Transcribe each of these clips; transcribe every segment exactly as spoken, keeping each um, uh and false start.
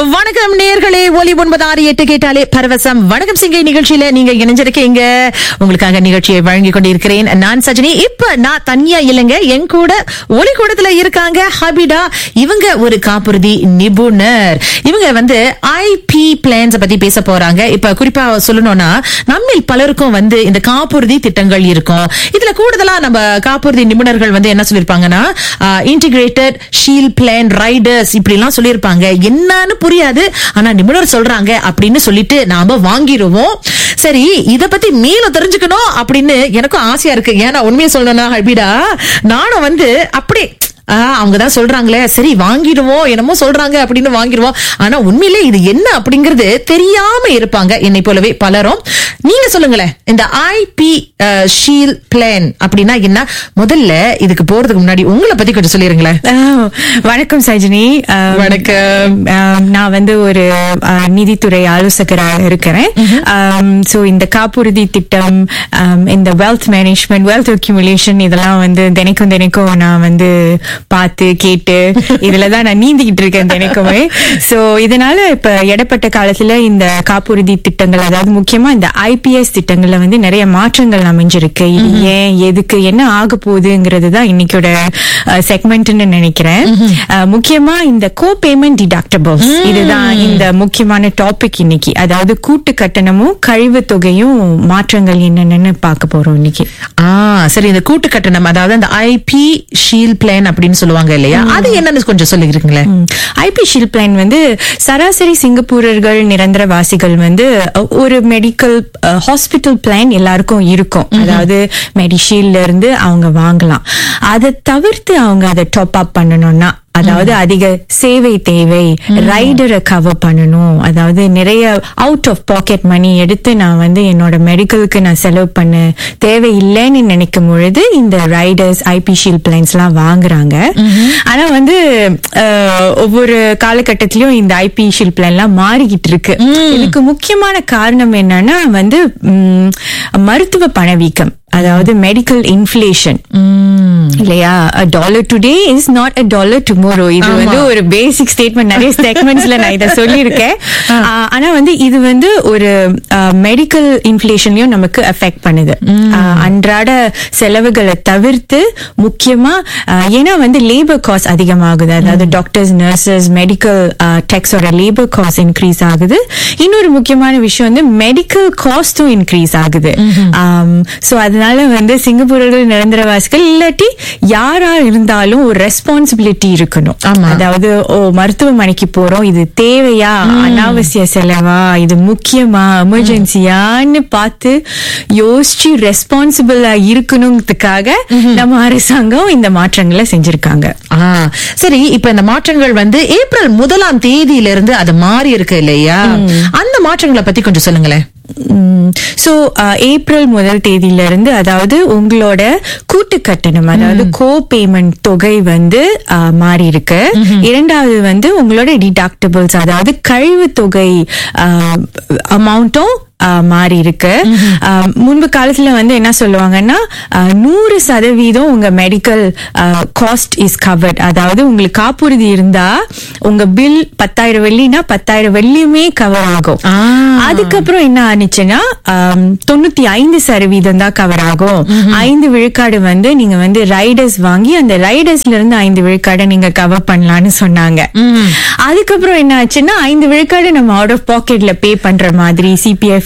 வணக்கம் நேயர்களே, ஒலி ஒன்பது ஆறு எட்டு கேட்டாலே பரவசம். வணக்கம் சிங்கை நிகழ்ச்சியில நீங்க இணைஞ்சிருக்கீங்க. உங்களுக்காக நிகழ்ச்சியை வழங்கி கொண்டிருக்கிறேன் நான் சஜினி. இப்ப நான் தனியா இல்லைங்க, என் கூட ஒலி கூடத்துல இருக்காங்க ஹபிடா. இவங்க ஒரு காப்புறுதி நிபுணர். இவங்க வந்து ஐபி பிளான்ஸ் பத்தி பேச போறாங்க. இப்ப குறிப்பா சொல்லணும்னா, நம்மில் பலருக்கும் வந்து இந்த காப்புறுதி திட்டங்கள் இருக்கும். இதுல கூடுதலா நம்ம காப்புறுதி நிபுணர்கள் வந்து என்ன சொல்லிருப்பாங்கன்னா, இன்டிகிரேட்டட் ஷீல்ட் பிளான் ரைடர்ஸ் இப்படி எல்லாம் சொல்லிருப்பாங்க. என்னன்னு புரியாது, ஆனா நிபுணர் சொல்றாங்க அப்படின்னு சொல்லிட்டு நாம வாங்கிடுவோம். சரி, இத பத்தி மேலும் தெரிஞ்சுக்கணும் அப்படின்னு எனக்கும் ஆசையா இருக்கு. ஏன்னா உண்மையை சொல்லணும்னா ஹபிடா, நானும் வந்து அப்படி அவங்கதான் சொல்றாங்களே சரி வாங்கிடுவோம், என்னமோ சொல்றாங்க அப்படின்னு வாங்கிடுவோம். ஆனா உண்மையிலே இது என்ன அப்படிங்கறது தெரியாம இருப்பாங்க, என்னை போலவே பலரும். நீங்க சொல்லுங்களேன், இந்த ஐபி ஷீல்ட் பிளான் அப்படின்னா என்ன? முதல்ல இதுக்கு போறதுக்கு முன்னாடி உங்களை பத்தி கொஞ்சம் சொல்லிருங்களேன். வணக்கம் சஜினி. வணக்கம். நான் வந்து ஒரு நிதித்துறை ஆலோசகராக இருக்கிறேன். சோ இந்த காப்புறுதி திட்டம், இந்த வெல்த் மேனேஜ்மெண்ட், வெல்த் அக்யூமுலேஷன் இதெல்லாம் வந்து தினைக்கும் தினைக்கும் நான் வந்து பார்த்து கேட்டு இதுலதான் நான் நீந்திக்கிட்டு இருக்கேன் தினைக்குமே. சோ இதனால இப்ப இடப்பட்ட காலத்துல இந்த காப்புறுதி திட்டங்கள், அதாவது முக்கியமா இந்த ஐபிஎஸ் திட்டங்கள்ல வந்து நிறைய மாற்றங்கள் அமைஞ்சிருக்கு. இது ஏன், எதுக்கு, என்ன ஆக போகுதுங்கிறதுதான் இன்னைக்கோட செக்மெண்ட்னு நினைக்கிறேன். முக்கியமா இந்த கோ பேமெண்ட் டிடக்டபிள்ஸ், இதுதான் இந்த முக்கியமான டாபிக் இன்னைக்கு. அதாவது கூட்டு கட்டணமும் கழிவு தொகையும் மாற்றங்கள் என்னென்னு பார்க்க போறோம் இன்னைக்கு. ஆஹ் சரி, இந்த கூட்டு கட்டணம், அதாவது இந்த ஐபி ஷீல்ட் பிளான் அப்படின்னு சொல்லுவாங்க இல்லையா, அது என்னன்னு கொஞ்சம் சொல்லிருக்கீங்களே. ஐபி ஷீல்ட் பிளான் வந்து சராசரி சிங்கப்பூரர்கள் நிரந்தரவாசிகள் வந்து ஒரு மெடிக்கல் ஹாஸ்பிட்டல் பிளான் எல்லாருக்கும் இருக்கும். அதாவது மெடிஷீல்ட்ல இருந்து அவங்க வாங்கலாம். அதை தவிர்த்து அவங்க அதை டாப் அப் பண்ணணும்னா, அதாவது அதிக சேவை தேவை, ரைடரை கவர் பண்ணணும், அதாவது நிறைய அவுட் ஆஃப் பாக்கெட் மணி எடுத்து நான் வந்து என்னோட மெடிக்கலுக்கு நான் செலவு பண்ண தேவையில்லைன்னு நினைக்கும் பொழுது இந்த ரைடர்ஸ் ஐபி ஷீல்ட் பிளான்ஸ் எல்லாம் வாங்குறாங்க. ஆனா வந்து ஒவ்வொரு காலகட்டத்திலயும் இந்த ஐபி ஷீல்ட் பிளான் எல்லாம் மாறிக்கிட்டு இருக்கு. இதுக்கு முக்கியமான காரணம் என்னன்னா வந்து மருத்துவ பணவீக்கம், அதாவது மெடிக்கல் இன்ஃபிளேஷன் இல்லையா. a dollar today is not a dollar tomorrow. இது வந்து ஒரு பேசிக் ஸ்டேட்மெண்ட். நிறைய ஸ்டேட்மெண்ட்ஸ்ல நான் இதை சொல்லியிருக்கேன். ஆனா வந்து இது வந்து ஒரு மெடிக்கல் இன்ஃபிளேஷன்லயும் நமக்கு அஃபெக்ட் பண்ணுது. அன்றாட செலவுகளை தவிர்த்து முக்கியமா, ஏன்னா வந்து லேபர் காஸ்ட் அதிகமாகுது. அதாவது doctors, nurses, medical டெக்ஸோட labour cost increase ஆகுது. இன்னொரு முக்கியமான விஷயம் வந்து மெடிக்கல் காஸ்டும் இன்க்ரீஸ் ஆகுது. சோ அதனால வந்து சிங்கப்பூரர்கள் நிரந்தரவாசிகள் இல்லாட்டி யாரா இருந்தாலும் ஒரு ரெஸ்பான்சிபிலிட்டி இருக்கணும். அதாவது ஓ மருத்துவமனைக்கு போறோம், இது தேவையா, அனாவசிய செலவா, இது முக்கியமா, எமர்ஜென்சியான்னு பார்த்து யோசிச்சு ரெஸ்பான்சிபிளா இருக்கணுங்கிறதுக்காக நம்ம அரசாங்கம் இந்த மாற்றங்களை செஞ்சிருக்காங்க. சரி, இப்ப இந்த மாற்றங்கள் வந்து ஏப்ரல் முதலாம் தேதியில இருந்து அது மாறி இருக்கு இல்லையா, அந்த மாற்றங்களை பத்தி கொஞ்சம் சொல்லுங்களேன். சோ ஏப்ரல் முதல் தேதியில இருந்து, அதாவது உங்களோட கூட்டு கட்டணம், அதாவது கோ பேமெண்ட் தொகை வந்து மாறி இருக்கு. இரண்டாவது வந்து உங்களோட டிடக்டபிள்ஸ், அதாவது கழிவு தொகை அமௌண்ட்டும் மாறி இருக்கு. முன்பு காலத்துல வந்து என்ன சொல்லுவாங்கன்னா, நூறு சதவீதம் உங்க மெடிக்கல் காஸ்ட் இஸ் கவர்ட். அதாவது உங்களுக்கு காப்புறுதி இருந்தா உங்க பில் பத்தாயிரம் வெள்ளினா பத்தாயிரம் வெள்ளியுமே கவர் ஆகும். அதுக்கப்புறம் என்ன ஆனிச்சுன்னா தொண்ணூத்தி ஐந்து சதவீதம் தான் கவர் ஆகும். ஐந்து விழுக்காடு வந்து நீங்க வந்து ரைடர்ஸ் வாங்கி அந்த ரைடர்ஸ்ல இருந்து ஐந்து விழுக்காடை நீங்க கவர் பண்ணலாம்னு சொன்னாங்க. அதுக்கப்புறம் என்ன ஆச்சுன்னா ஐந்து விழுக்காடு நம்ம அவுட் ஆஃப் பாக்கெட்ல பே பண்ற மாதிரி, சிபிஎஃப்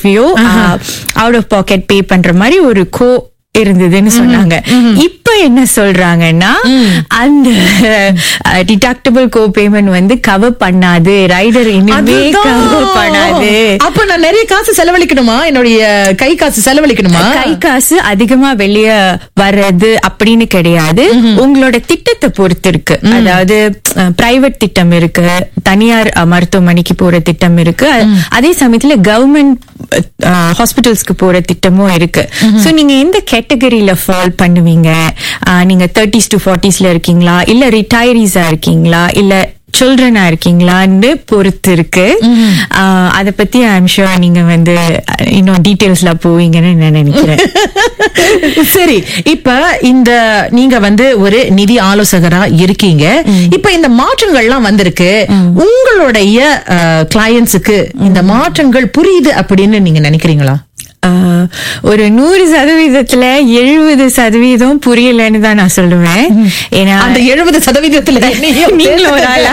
அவுட் ஆஃப் பாக்கெட் பே பண்ற மாதிரி ஒரு கோ இருந்ததுன்னு சொன்னாங்க. இப்ப என்ன சொல்றாங்கன்னா, அந்த டிடக்டபிள் கோ பேமெண்ட் வந்து கவர் பண்ணாது, ரைடர் இனிமே கவர் பண்ணாது. அப்ப நான் நிறைய காசு செலவழிக்கணுமா, என்னுடைய கை காசு செலவழிக்கணுமா? கை காசு அதிகமா வெளிய வர்றது அப்படின்னு கிடையாது. உங்களோட திட்டத்தை பொறுத்து இருக்கு. அதாவது பிரைவேட் திட்டம் இருக்கு, தனியார் மருத்துவமனைக்கு போற திட்டம் இருக்கு, அதே சமயத்துல கவர்மெண்ட் ஹாஸ்பிட்டல்ஸ்க்கு போற திட்டமும் இருக்கு. சோ நீங்க எந்த கேட்டகரியில ஃபால் பண்ணுவீங்க? நீங்க தேர்ட்டிஸ் டு ஃபார்ட்டிஸ்ல இருக்கீங்களா, இல்ல ரிட்டையரிஸா இருக்கீங்களா, இல்ல சில்ட்ரனா இருக்கீங்களான்னு பொறுத்து இருக்கு. அத பத்தி ஐம் ஷூர் நீங்க வந்து இன்னும் டீடைல்ஸ்ல போவீங்கன்னு நான் நினைக்கிறேன். சரி, இப்ப இந்த நீங்க வந்து ஒரு நிதி ஆலோசகரா இருக்கீங்க. இப்ப இந்த மாற்றங்கள்லாம் வந்திருக்கு, உங்களுடைய கிளையன்ட்ஸுக்கு இந்த மாற்றங்கள் புரியுது அப்படின்னு நீங்க நினைக்கிறீங்களா? ஒரு நூறு சதவீதத்துல எழுபது சதவீதம் புரியலன்னு தான் நான் சொல்லுவேன். ஏன்னா அந்த எழுபது சதவீதத்துல நீங்களும் ஒரு ஆளா?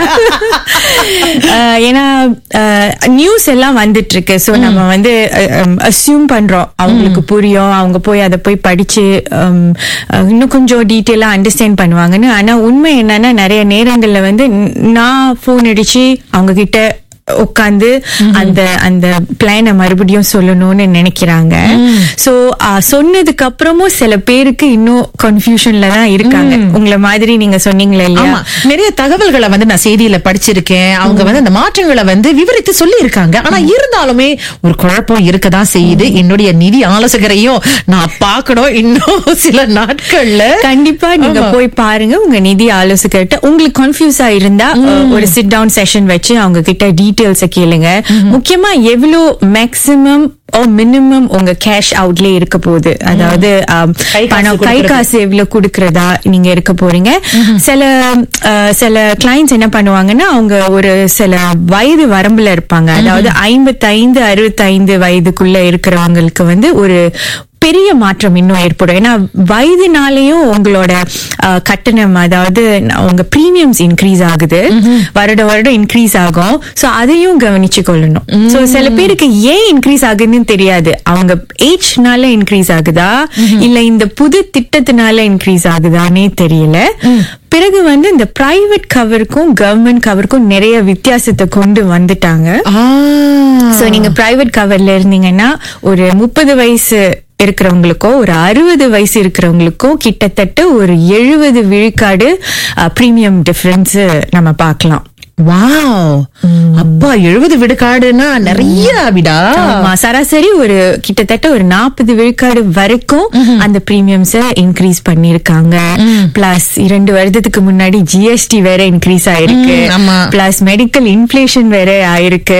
ஏன்னா நியூஸ் எல்லாம் வந்துட்டு இருக்கு. சோ நம்ம வந்து அஸ்யூம் பண்றோம் அவங்களுக்கு புரியும், அவங்க போய் அதை போய் படிச்சு இன்னும் கொஞ்சம் டீட்டெயிலா அண்டர்ஸ்டாண்ட் பண்ணுவாங்கன்னு. ஆனா உண்மை என்னன்னா நிறைய நேரங்கள்ல வந்து நான் போன் அடிச்சு அவங்க கிட்ட உட்காந்து அந்த அந்த பிளான மறுபடியும் சொல்லணும்னு நினைக்கிறாங்க. சோ சொன்னதுக்கு அப்புறமும் சில பேருக்கு இன்னும் கன்ஃபியூஷன்ல தான் இருக்காங்க. உங்களை மாதிரி நீங்க சொன்னீங்களே இல்லையா, நிறைய தகவல்களை வந்து நான் செய்தியில படிச்சிருக்கேன். அவங்க வந்து அந்த மாற்றங்களை வந்து விவரித்து சொல்லி இருக்காங்க. ஆனா இருந்தாலுமே ஒரு குழப்பம் இருக்கதான் செய்யுது. என்னுடைய நிதி ஆலோசகரையும் நான் பார்க்கணும் இன்னும் சில நாட்கள்ல. கண்டிப்பா நீங்க போய் பாருங்க உங்க நிதி ஆலோசகர்கிட்ட. உங்களுக்கு கன்ஃபியூஸா இருந்தா ஒரு சிட் டவுன் செஷன் வச்சு அவங்க கிட்ட டீடைல்ஸ் கேளுங்க. முக்கியமா எவ்வளவு மேக்ஸிமம் மினிமம் உங்க கேஷ் அவுட்ல இருக்க போகுது, அதாவது பணம் கை காசு எவ்வளவு குடுக்கறதா நீங்க இருக்க போறீங்க. சில சில கிளைண்ட்ஸ் என்ன பண்ணுவாங்கன்னா அவங்க ஒரு சில வயது வரம்புல இருப்பாங்க. அதாவது ஐம்பத்தி ஐந்து அறுபத்தி ஐந்து வயதுக்குள்ள இருக்கிறவங்களுக்கு வந்து ஒரு பெரிய மாற்றம் இன்னும் ஏற்படும். ஏன்னா வயதுனாலையும் உங்களோட கட்டணம், அதாவது உங்க பிரீமியம்ஸ் இன்க்ரீஸ் ஆகுது, வருட வருடம் இன்க்ரீஸ் ஆகும். சோ அதையும் கவனிச்சு கொள்ளணும். சோ சில பேருக்கு ஏன் இன்க்ரீஸ் ஆகுதுன்னு தெரியாது. அவங்க ஏஜ்னால இன்க்ரீஸ் ஆகுதா இல்ல இந்த புது திட்டத்தினால இன்க்ரீஸ் ஆகுதானே தெரியல. பிறகு வந்து இந்த பிரைவேட் கவருக்கும் கவர்மெண்ட் கவருக்கும் நிறைய வித்தியாசத்தை கொண்டு வந்துட்டாங்க. சோ நீங்க பிரைவேட் கவர்ல இருந்தீங்கன்னா ஒரு முப்பது வயசு இருக்கிறவங்களுக்கோ ஒரு அறுபது வயசு இருக்கிறவங்களுக்கோ கிட்டத்தட்ட ஒரு எழுபது விழுக்காடு பிரீமியம் டிஃபரன்ஸ் நம்ம பார்க்கலாம். வாவ், அப்பா எழுபது விழுக்காடுனா நிறைய விடா. சராசரி ஒரு கிட்டத்தட்ட ஒரு நாற்பது விழுக்காடு வரைக்கும் அந்த பிரீமியம்ஸ் இன்க்ரீஸ் பண்ணிருக்காங்க. பிளஸ் இரண்டு வருடத்துக்கு முன்னாடி ஜிஎஸ்டி வேற இன்க்ரீஸ் ஆயிருக்கு, பிளஸ் மெடிக்கல் இன்ஃபிளேஷன் வேற ஆயிருக்கு.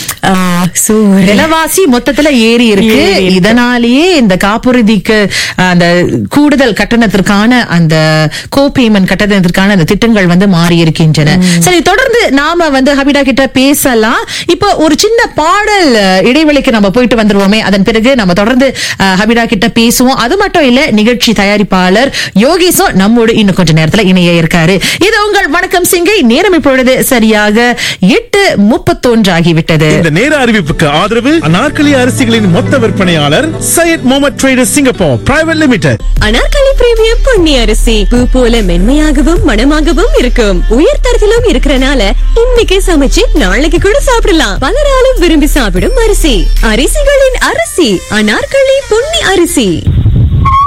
விலைவாசி மொத்தத்துல ஏறி இருக்கு. இதனாலேயே இந்த காப்புறுதிக்கு அந்த கூடுதல் கட்டணத்திற்கான அந்த கோ பேமெண்ட் கட்டணத்திற்கான அந்த திட்டங்கள் வந்து மாறி இருக்கின்றன. சரி, தொடர்ந்து நாம வந்து ஹபிடா கிட்ட பேசலாம். இப்போ ஒரு சின்ன பாடல் இடைவெளிக்கு நம்ம போயிட்டு வந்துருவோமே, அதன் பிறகு நம்ம தொடர்ந்து ஹபிடா கிட்ட பேசுவோம். அது மட்டும் இல்ல, நிகழ்ச்சி தயாரிப்பாளர் யோகேஷும் நம்மோடு இன்னும் கொஞ்ச நேரத்துல இணைய இருக்காரு. இது உங்கள் வணக்கம் சிங்கை. நேரம் இப்பொழுது சரியாக எட்டு முப்பத்தொன்று ஆகிவிட்டது. இந்த நேர அறிவிப்புக்கு ஆதரவு அனார்கலி அரிசிகளின் மொத்த விற்பனையாளர் Syed Mohammed traders Singapore private limited. Anarkali premium Ponni அரிசி பூ போல மென்மையாகவும் மணமாகவும் இருக்கும். உயர் தரத்திலும் இருக்கறனால இன்னைக்கு சமைச்சு நாளைக்கு கூட சாப்பிடலாம். பலராலும் விரும்பி சாப்பிடும் அரிசி, அரிசிகளின் அரிசி அனார்கலி பொன்னி அரிசி.